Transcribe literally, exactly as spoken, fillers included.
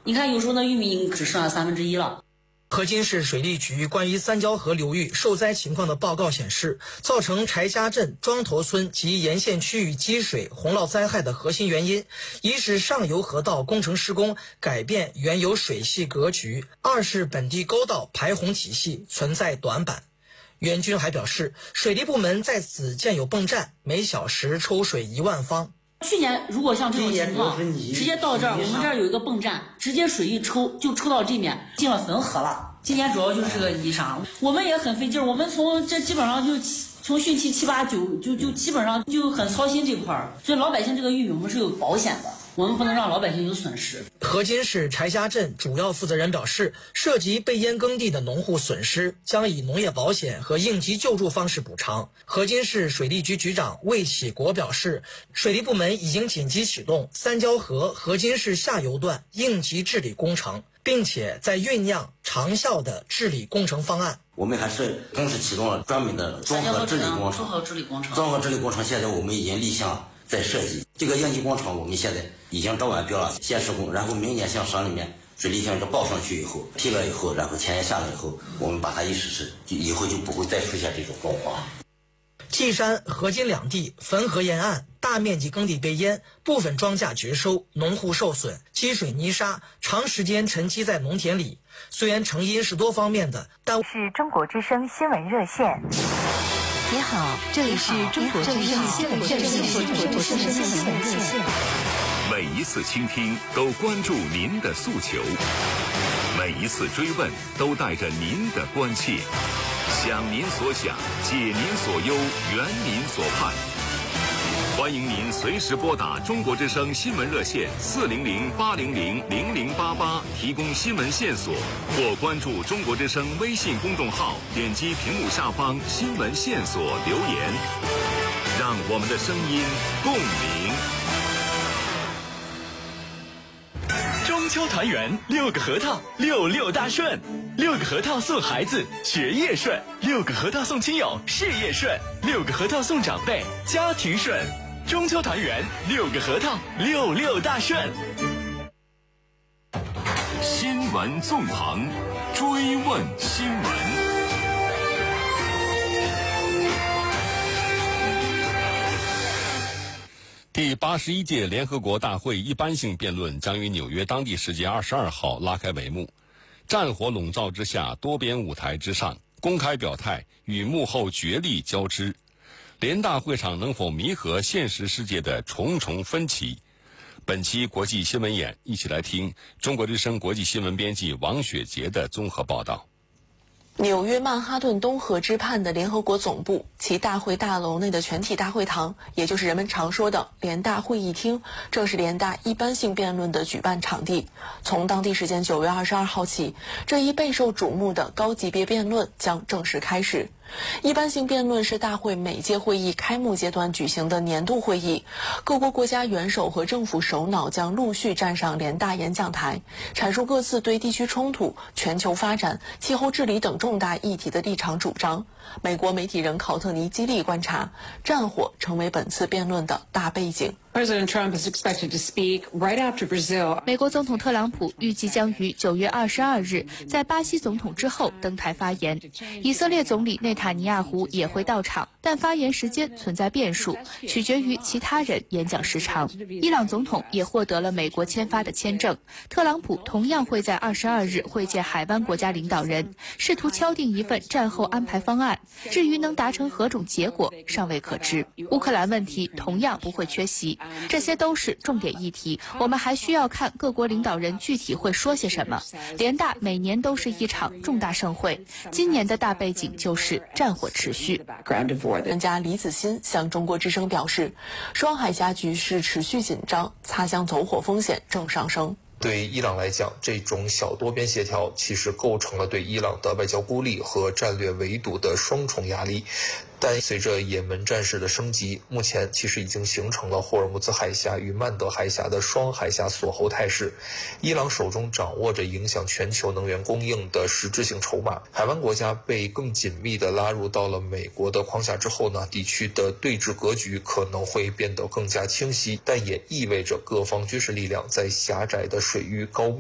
你看有时候那玉米只剩下三分之一了。 河津市水利局关于三交河流域受灾情况的报告显示，造成柴家镇、庄头村及沿线区域积水、洪涝灾害的核心原因，一是上游河道工程施工改变原有水系格局，二是本地沟道排洪体系存在短板。袁军还表示，水利部门在此建有泵站，每小时抽水一万方。 去年如果像这种情况，直接到这儿，我们这儿有一个泵站，直接水一抽就抽到这面，进了汾河了。今年主要就是这个泥沙，我们也很费劲儿，我们从这基本上就从汛期七八九就就基本上就很操心这块儿，所以老百姓这个玉米我们是有保险的，我们不能让老百姓有损失。 河津市柴家镇主要负责人表示，涉及被淹耕地的农户损失将以农业保险和应急救助方式补偿。河津市水利局局长魏启国表示，水利部门已经紧急启动三交河河津市下游段应急治理工程，并且在酝酿长效的治理工程方案。 我们还是同时启动了专门的综合治理工程。 综合治理工程， 综合治理工程现在我们已经立项在设计。这个应急工程我们现在已经招完标了，先施工，然后明年向省里面水利厅这报上去以后，批了以后，然后钱也下来以后，我们把它一实施，就以后就不会再出现这种状况。 稷山、河津两地汾河沿岸大面积耕地被淹，部分庄稼绝收，农户受损，积水泥沙长时间沉积在农田里。虽然成因是多方面的，但是中国之声新闻热线。你好，这里是中国之声新闻热线。 每一次倾听都关注您的诉求，每一次追问都带着您的关切。想您所想，解您所忧，圆您所盼。欢迎您随时拨打中国之声新闻热线四零零八零零零零八八提供新闻线索，或关注中国之声微信公众号，点击屏幕下方新闻线索留言，让我们的声音共鸣。 中秋团圆，六个核桃，六六大顺。六个核桃送孩子，学业顺；六个核桃送亲友，事业顺；六个核桃送长辈，家庭顺。中秋团圆，六个核桃，六六大顺。 新闻纵横，追问新闻。第八十一届联合国大会一般性辩论将于纽约当地时间二十二号拉开帷幕。战火笼罩之下，多边舞台之上，公开表态与幕后角力交织。联大会场能否弥合现实世界的重重分歧？本期国际新闻眼，一起来听中国之声国际新闻编辑王雪杰的综合报道。 纽约曼哈顿东河之畔的联合国总部，其大会大楼内的全体大会堂，也就是人们常说的联大会议厅，正是联大一般性辩论的举办场地。从当地时间九月二十二号起，这一备受瞩目的高级别辩论将正式开始。一般性辩论是大会每届会议开幕阶段举行的年度会议，各国国家元首和政府首脑将陆续站上联大演讲台，阐述各自对地区冲突、全球发展、气候治理等重大议题的立场主张。美国媒体人考特尼基利观察，战火成为本次辩论的大背景。 President Trump is expected to speak right after Brazil. 美国总统特朗普预计将于九月二十二日在巴西总统之后登台发言。以色列总理内塔尼亚胡也会到场，但发言时间存在变数，取决于其他人演讲时长。伊朗总统也获得了美国签发的签证，特朗普同样会在二十二日会见海湾国家领导人，试图敲定一份战后安排方案。至于能达成何种结果，尚未可知。乌克兰问题同样不会缺席。这些都是重点议题，我们还需要看各国领导人具体会说些什么。联大每年都是一场重大盛会，今年的大背景就是战火持续。 专家李子欣向中国之声表示，双海峡局势持续紧张，擦枪走火风险正上升。 对伊朗来讲，这种小多边协调其实构成了对伊朗的外交孤立和战略围堵的双重压力。但随着也门战事的升级，目前其实已经形成了霍尔木兹海峡与曼德海峡的双海峡锁喉态势。伊朗手中掌握着影响全球能源供应的实质性筹码，海湾国家被更紧密地拉入到了美国的框架之后呢，地区的对峙格局可能会变得更加清晰，但也意味着各方军事力量在狭窄的水域高